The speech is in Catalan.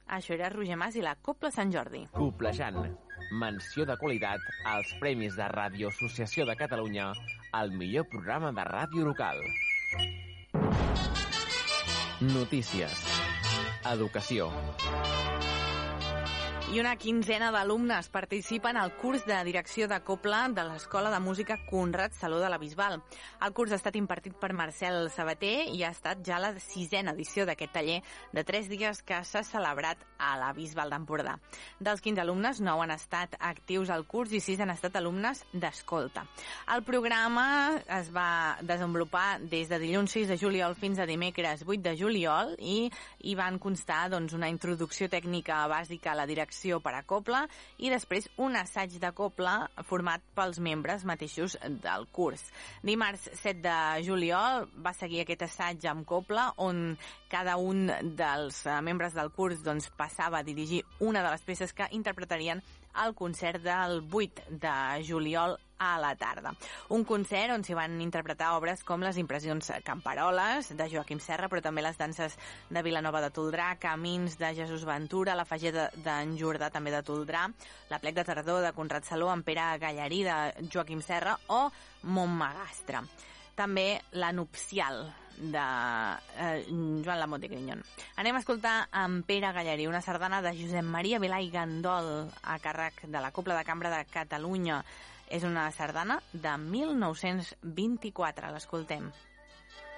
Això era Roger Mas i la Cobla Sant Jordi. Coblejant. Menció de qualitat als Premis de Ràdio Associació de Catalunya al millor programa de ràdio local. Notícies. Educació. I una quinzena d'alumnes participen al curs de direcció de cobla de l'Escola de Música Conrad Saló de la Bisbal. El curs ha estat impartit per Marcel Sabater i ha estat ja la 6a edició d'aquest taller de 3 dies que s'ha celebrat a la Bisbal d'Empordà. Dels 15 alumnes, 9 han estat actius al curs i 6 han estat alumnes d'escolta. El programa es va desenvolupar des de dilluns 6 de juliol fins a dimecres 8 de juliol i hi van constar una introducció tècnica bàsica a la direcció per a cobla i després un assaig de cobla format pels membres mateixos del curs. Dimarts 7 de juliol va seguir aquest assaig amb cobla on cada un dels membres del curs passava a dirigir una de les peces que interpretarien al concert del 8 de juliol a la tarda. Un concert on s'hi van interpretar obres com les Impressions Camperoles de Joaquim Serra, però també les danses de Vilanova de Toldrà, Camins de Jesús Ventura, la Fageda d'en Jordà també de Toldrà, la Plec de Tardor de Conrad Saló, en Pere Gallarí de Joaquim Serra o Montmagastre. També la Nupcial de Joan Lamot i Grinyon. Anem a escoltar en Pere Gallarí, una sardana de Josep Maria Vilà i Gandol a càrrec de la Cobla de Cambra de Catalunya. És una sardana de 1924. L'escoltem.